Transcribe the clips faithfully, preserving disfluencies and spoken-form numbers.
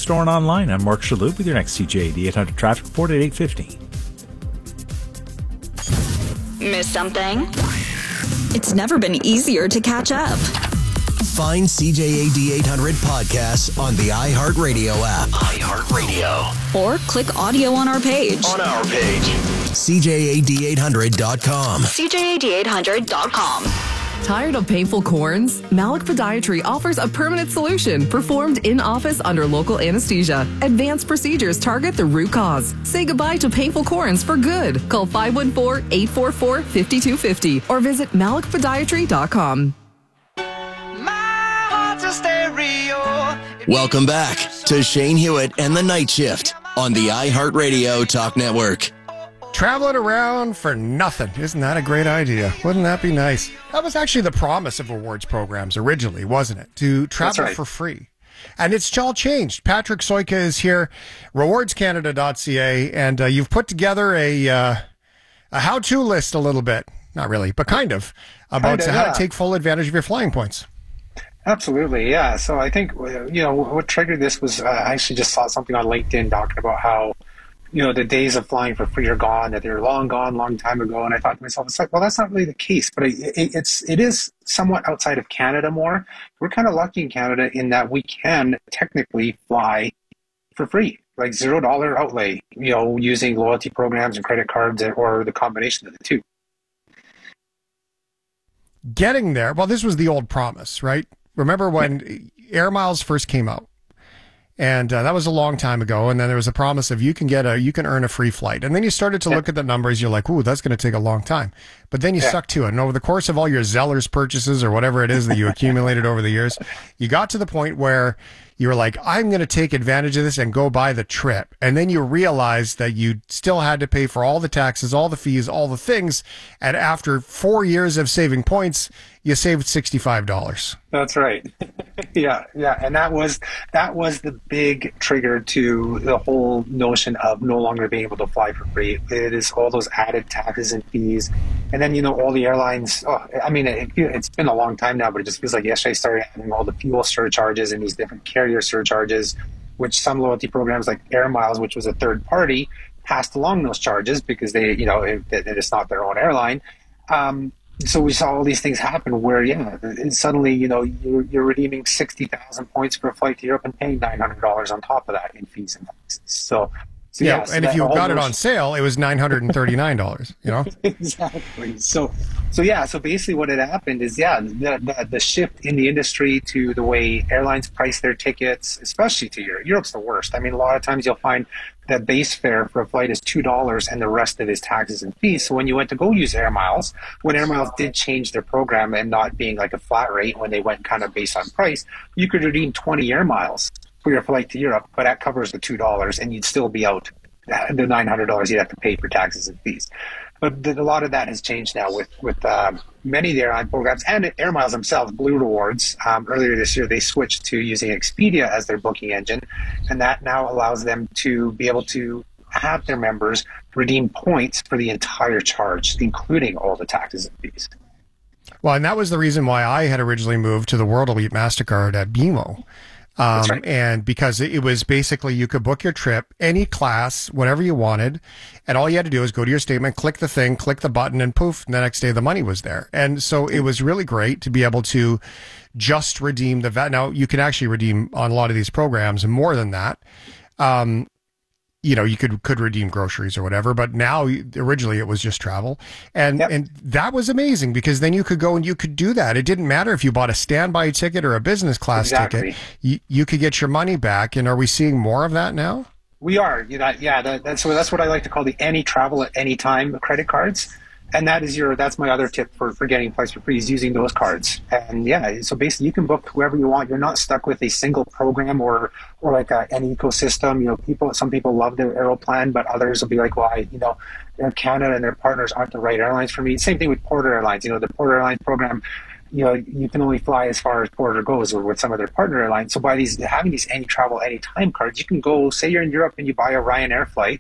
in-store and online. I'm Mark Shalhoub with your next C J A D eight hundred traffic report at eight fifty. Miss something? It's never been easier to catch up. Find C J A D eight hundred podcasts on the iHeartRadio app. iHeartRadio. Or click audio on our page. On our page. C J A D eight hundred dot com. C J A D eight hundred dot com. Tired of painful corns? Malik Podiatry offers a permanent solution performed in-office under local anesthesia. Advanced procedures target the root cause. Say goodbye to painful corns for good. Call five one four, eight four four, five two five zero or visit malik podiatry dot com. Welcome back to Shane Hewitt and the Night Shift on the iHeartRadio Talk Network. Traveling around for nothing. Isn't that a great idea? Wouldn't that be nice? That was actually the promise of rewards programs originally, wasn't it? To travel right. for free. And it's all changed. Patrick Soika is here, rewards canada dot c a, and uh, you've put together a uh, a how-to list a little bit. Not really, but kind of, about Kinda, how yeah. to take full advantage of your flying points. Absolutely, yeah. So I think, you know, what triggered this was uh, I actually just saw something on LinkedIn talking about how, you know, the days of flying for free are gone, that they're long gone, long time ago. And I thought to myself, it's like, well, that's not really the case, but it, it, it's, it is somewhat outside of Canada more. We're kind of lucky in Canada in that we can technically fly for free, like zero dollar outlay, you know, using loyalty programs and credit cards or the combination of the two. Getting there, well, this was the old promise, right? Remember when Air Miles first came out? And uh, that was a long time ago. And then there was a promise of you can get a, you can earn a free flight. And then you started to yeah. look at the numbers. You're like, ooh, that's going to take a long time. But then you yeah. stuck to it. And over the course of all your Zellers purchases or whatever it is that you accumulated over the years, you got to the point where you were like, I'm going to take advantage of this and go buy the trip. And then you realized that you still had to pay for all the taxes, all the fees, all the things. And after four years of saving points, you saved sixty-five dollars. That's right. yeah, yeah. And that was that was the big trigger to the whole notion of no longer being able to fly for free. It is all those added taxes and fees. And then, you know, all the airlines, oh, I mean, it, it's been a long time now, but it just feels like yesterday I started having all the fuel surcharges and these different carrier surcharges, which some loyalty programs like Air Miles, which was a third party, passed along those charges because they, you know, it, it, it's not their own airline. Um, So we saw all these things happen where, yeah, suddenly, you know, you're, you're redeeming sixty thousand points for a flight to Europe and paying nine hundred dollars on top of that in fees and taxes. So, so yeah, yeah so and if you got it those... on sale, it was nine hundred thirty-nine dollars, you know? Exactly. So, so yeah, so basically what had happened is, yeah, the, the, the shift in the industry to the way airlines price their tickets, especially to Europe. Europe's the worst. I mean, a lot of times you'll find that base fare for a flight is two dollars and the rest of it is taxes and fees. So when you went to go use Air Miles, when Air Miles did change their program and not being like a flat rate when they went kind of based on price, you could redeem twenty Air Miles for your flight to Europe, but that covers the two dollars and you'd still be out the nine hundred dollars you'd have to pay for taxes and fees. But the, a lot of that has changed now with, with um, many of the airline programs and Air Miles themselves, Blue Rewards. Um, earlier this year, they switched to using Expedia as their booking engine, and that now allows them to be able to have their members redeem points for the entire charge, including all the taxes and fees. Well, and that was the reason why I had originally moved to the World Elite MasterCard at B M O. Um, That's right. And because it was basically you could book your trip, any class, whatever you wanted, and all you had to do was go to your statement, click the thing, click the button, and poof, and the next day the money was there. And so it was really great to be able to just redeem the V A T. Now, you can actually redeem on a lot of these programs more than that. Um, you know, you could could redeem groceries or whatever, but now originally it was just travel. And yep. and that was amazing because then you could go and you could do that. It didn't matter if you bought a standby ticket or a business class exactly. ticket. You, you could get your money back. And are we seeing more of that now? We are. You know, yeah, that, that's, that's what I like to call the any travel at any time credit cards. And that is your, that's my other tip for, for getting flights for free is using those cards. And yeah, so basically you can book whoever you want. You're not stuck with a single program or, or like a, an ecosystem. You know, people, some people love their Aeroplan, but others will be like, well, I, you know, Air Canada and their partners aren't the right airlines for me. Same thing with Porter Airlines. You know, the Porter Airlines program, you know, you can only fly as far as Porter goes or with some of their partner airlines. So by these, having these any travel, any time cards, you can go, say you're in Europe and you buy a Ryanair flight.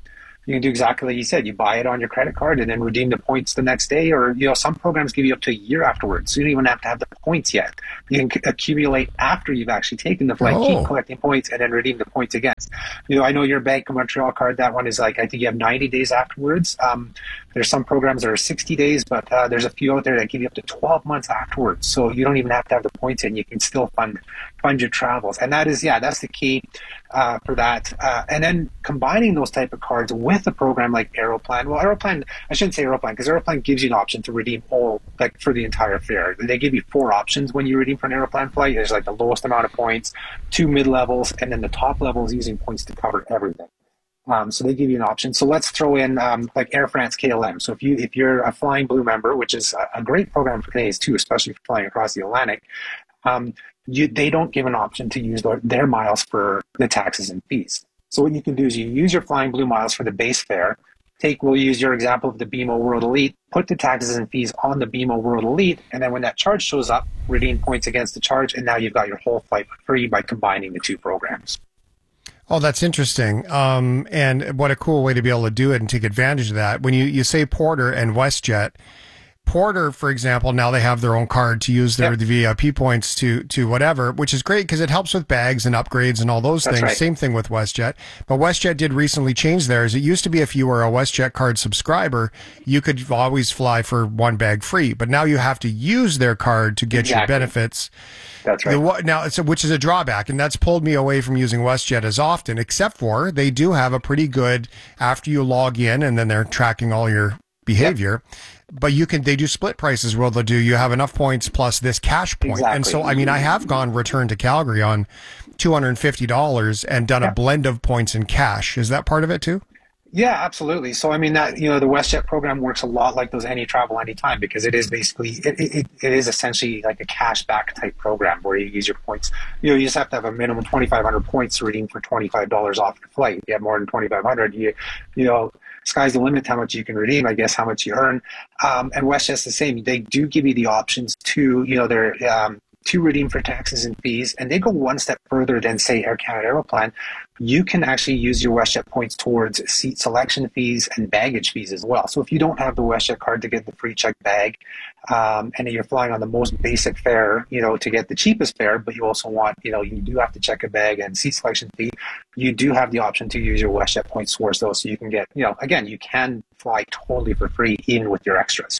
You can do exactly like you said. You buy it on your credit card and then redeem the points the next day, or you know, some programs give you up to a year afterwards. So you don't even have to have the points yet. You can c- accumulate after you've actually taken the flight, Oh. keep collecting points, and then redeem the points again. You know, I know your Bank of Montreal card. That one is like I think you have ninety days afterwards. Um, there's some programs that are sixty days, but uh, there's a few out there that give you up to twelve months afterwards. So you don't even have to have the points in. You can still fund fund your travels, and that is yeah, that's the key uh, for that. Uh, and then combining those type of cards with a program like Aeroplan. Well, Aeroplan, I shouldn't say Aeroplan, because Aeroplan gives you an option to redeem all, like for the entire fare. They give you four options when you redeem for an Aeroplan flight. There's like the lowest amount of points, two mid-levels, and then the top level is using points to cover everything. Um, so they give you an option. So let's throw in um, like Air France K L M. So if you if you're a Flying Blue member, which is a, a great program for Canadians too, especially for flying across the Atlantic, um, you, they don't give an option to use their, their miles for the taxes and fees. So what you can do is you use your Flying Blue miles for the base fare. Take, we'll use your example of the B M O World Elite, put the taxes and fees on the B M O World Elite, and then when that charge shows up, redeem points against the charge, and now you've got your whole flight for free by combining the two programs. Oh, that's interesting. Um, and what a cool way to be able to do it and take advantage of that. When you, you say Porter and WestJet, Porter, for example, now they have their own card to use their Yep. the V I P points to to whatever, which is great because it helps with bags and upgrades and all those That's things. right. Same thing with WestJet. But WestJet did recently change theirs. It used to be if you were a WestJet card subscriber, you could always fly for one bag free. But now you have to use their card to get your Exactly. benefits. That's The, right. wa- now, so, which is a drawback, and that's pulled me away from using WestJet as often, except for they do have a pretty good, after you log in and then they're tracking all your behavior, but you can, they do split prices where they'll do, you have enough points plus this cash point. Exactly. And so, I mean, I have gone return to Calgary on two hundred fifty dollars and done a blend of points and cash. Is that part of it too? Yeah, absolutely. So, I mean, that, you know, the WestJet program works a lot like those Any Travel Anytime, because it is basically, it, it, it is essentially like a cash back type program where you use your points. You know, you just have to have a minimum twenty-five hundred points to redeem for twenty-five dollars off your flight. If you have more than twenty-five hundred, you, you know, sky's the limit how much you can redeem, I guess, how much you earn. Um, and WestJet's the same. They do give you the options to, you know, they're, um, to redeem for taxes and fees, and they go one step further than, say, Air Canada Aeroplan. You can actually use your WestJet points towards seat selection fees and baggage fees as well. So if you don't have the WestJet card to get the free checked bag, um, and you're flying on the most basic fare, you know, to get the cheapest fare, but you also want, you know, you do have to check a bag and seat selection fee, you do have the option to use your WestJet points towards those, so you can get, you know, again, you can fly totally for free even with your extras.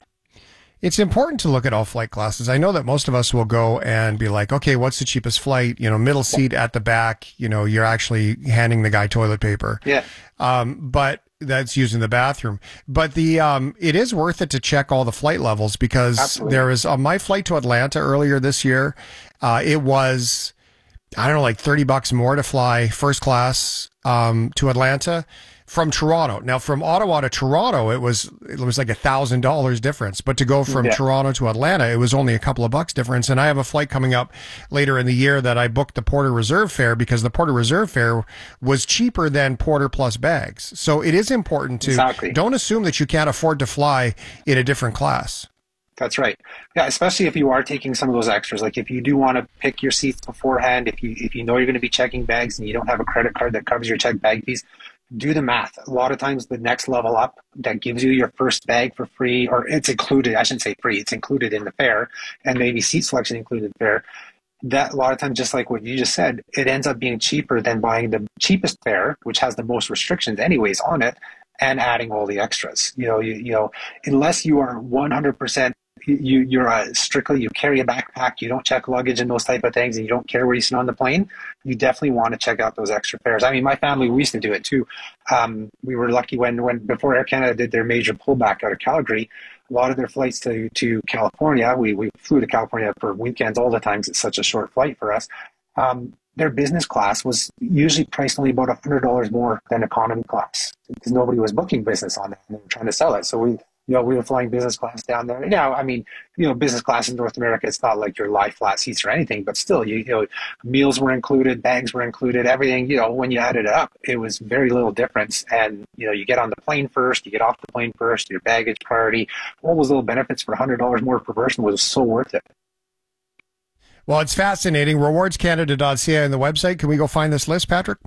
It's important to look at all flight classes. I know that most of us will go and be like, okay, what's the cheapest flight? You know, middle seat at the back, you know, you're actually handing the guy toilet paper. Yeah. Um, but that's using the bathroom. But the, um, it is worth it to check all the flight levels because Absolutely. there is on my flight to Atlanta earlier this year. Uh, it was, I don't know, like thirty bucks more to fly first class, um, to Atlanta from Toronto. Now, from Ottawa to Toronto, it was it was like a thousand dollars difference. But to go from Yeah. Toronto to Atlanta, it was only a couple of bucks difference. And I have a flight coming up later in the year that I booked the Porter Reserve fare because the Porter Reserve fare was cheaper than Porter plus bags. So it is important to Exactly. don't assume that you can't afford to fly in a different class. That's right. Yeah, especially if you are taking some of those extras. Like if you do want to pick your seats beforehand, if you if you know you're going to be checking bags and you don't have a credit card that covers your checked bag fees, do the math. A lot of times the next level up that gives you your first bag for free, or it's included, I shouldn't say free, it's included in the fare, and maybe seat selection included in the fare. That a lot of times, just like what you just said, it ends up being cheaper than buying the cheapest fare, which has the most restrictions anyways on it, and adding all the extras. You know, you, you know, unless you are one hundred percent you you're uh, strictly you carry a backpack, you don't check luggage and those type of things, and you don't care where you sit on the plane, you definitely want to check out those extra fares. I mean, my family, we used to do it too. Um, we were lucky when when before Air Canada did their major pullback out of Calgary, a lot of their flights to to California, we we flew to California for weekends all the time 'cause it's such a short flight for us. Um, their business class was usually priced only about one hundred dollars more than economy class because nobody was booking business on that and they were trying to sell it. So we You know, we were flying business class down there. Now, I mean, you know, business class in North America, it's not like your lie flat seats or anything, but still, you, you know, meals were included, bags were included, everything, you know, when you added it up, it was very little difference. And, you know, you get on the plane first, you get off the plane first, your baggage priority, all those little benefits for one hundred dollars more per person was so worth it. Well, it's fascinating. rewards canada dot c a on the website. Can we go find this list, Patrick?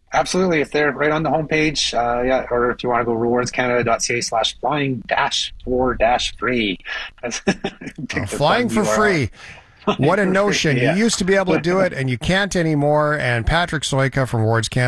Absolutely. If they're right on the homepage, uh, yeah, or if you want to go rewardscanada.ca slash flying dash four dash free. Oh, flying for free. What a notion. Yeah. You used to be able to do it, and you can't anymore. And Patrick Soika from Rewards Canada